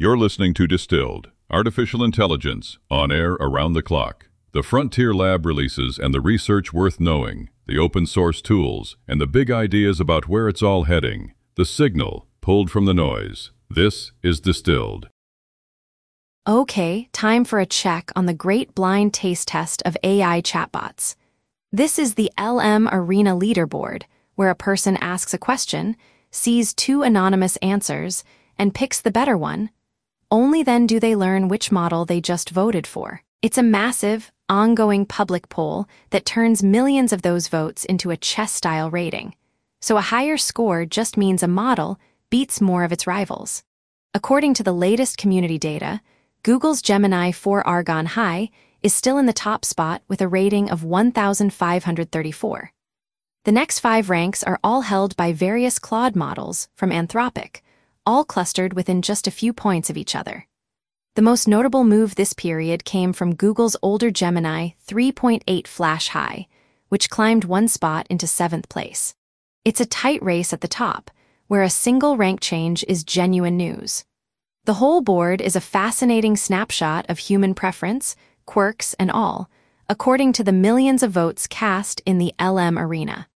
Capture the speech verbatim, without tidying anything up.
You're listening to Distilled, Artificial Intelligence, on air around the clock. The Frontier Lab releases and the research worth knowing, the open source tools, and the big ideas about where it's all heading. The signal, pulled from the noise. This is Distilled. Okay, time for a check on the great blind taste test of A I chatbots. This is the L M Arena leaderboard, where a person asks a question, sees two anonymous answers, and picks the better one. Only then do they learn which model they just voted for. It's a massive, ongoing public poll that turns millions of those votes into a chess-style rating. So a higher score just means a model beats more of its rivals. According to the latest community data, Google's Gemini four Argonne High is still in the top spot with a rating of one thousand five hundred thirty-four. The next five ranks are all held by various Claude models from Anthropic, all clustered within just a few points of each other. The most notable move this period came from Google's older Gemini three point eight Flash High, which climbed one spot into seventh place. It's a tight race at the top, where a single rank change is genuine news. The whole board is a fascinating snapshot of human preference, quirks, and all, according to the millions of votes cast in the L M Arena.